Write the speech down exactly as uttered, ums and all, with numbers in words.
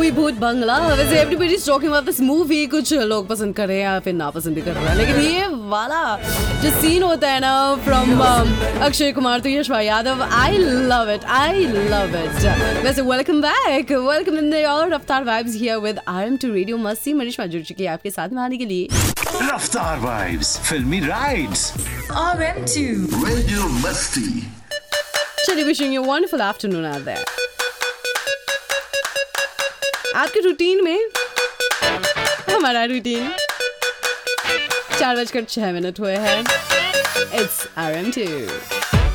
Movie भूत बंगला, वैसे everybody is talking about this movie, कुछ लोग पसंद कर रहे हैं या फिर ना पसंद भी कर रहे हैं, लेकिन ये वाला जो सीन होता है ना फ्रॉम अक्षय कुमार तो यश Yadav, I love it, I love it. वैसे welcome back, welcome in your रफ्तार vibes here with RM to radio मस्ती। मनीष जुड़ चुकी है आपके साथ में आने के लिए। रफ्तार वाइब्स, फिल्मी राइड्स, आरएम टू रेडियो मस्ती। चलिए, wishing you wonderful afternoon out there. आपके रूटीन में हमारा रूटीन चार बजकर छह मिनट हुए हैं। It's RM to.